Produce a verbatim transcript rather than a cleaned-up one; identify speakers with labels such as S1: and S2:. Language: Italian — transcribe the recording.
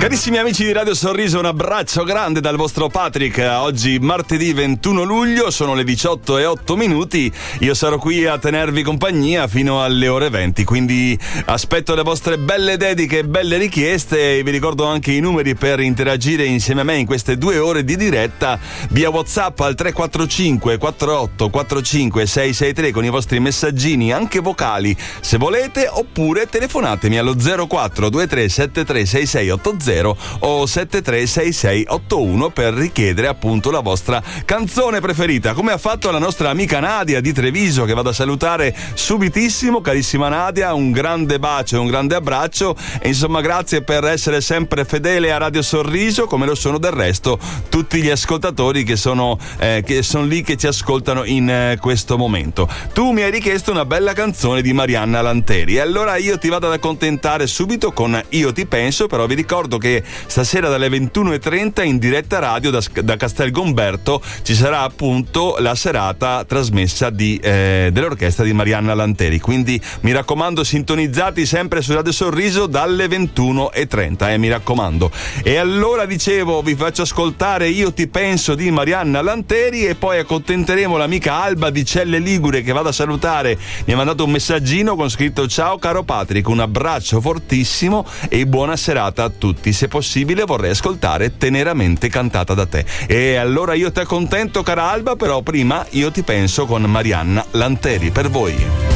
S1: Carissimi amici di Radio Sorriso, un abbraccio grande dal vostro Patrick. Oggi martedì ventuno luglio, sono le diciotto e otto minuti. Io sarò qui a tenervi compagnia fino alle ore venti, quindi aspetto le vostre belle dediche e belle richieste. Vi ricordo anche i numeri per interagire insieme a me in queste due ore di diretta via WhatsApp al tre quattro cinque quattro otto quattro cinque sei sei tre con i vostri messaggini anche vocali se volete, oppure telefonatemi allo zero quattro due tre sette tre sei sei otto zero o sette tre sei sei otto uno per richiedere appunto la vostra canzone preferita, come ha fatto la nostra amica Nadia di Treviso, che vado a salutare subitissimo. Carissima Nadia, un grande bacio e un grande abbraccio, e insomma grazie per essere sempre fedele a Radio Sorriso, come lo sono del resto tutti gli ascoltatori che sono eh, che sono lì, che ci ascoltano in eh, questo momento. Tu mi hai richiesto una bella canzone di Marianna Lanteri, e allora io ti vado ad accontentare subito con Io ti penso. Però vi ricordo che stasera dalle ventuno e trenta in diretta radio da, da Castel Gomberto ci sarà appunto la serata trasmessa di, eh, dell'orchestra di Marianna Lanteri, quindi mi raccomando, sintonizzati sempre su Radio Sorriso dalle ventuno e trenta, eh, mi raccomando. E allora dicevo, vi faccio ascoltare Io ti penso di Marianna Lanteri, e poi accontenteremo l'amica Alba di Celle Ligure, che vado a salutare. Mi ha mandato un messaggino con scritto: ciao caro Patrick, un abbraccio fortissimo e buona serata a tutti. Se possibile vorrei ascoltare Teneramente cantata da te. E allora io ti accontento, cara Alba, però prima Io ti penso con Marianna Lanteri per voi.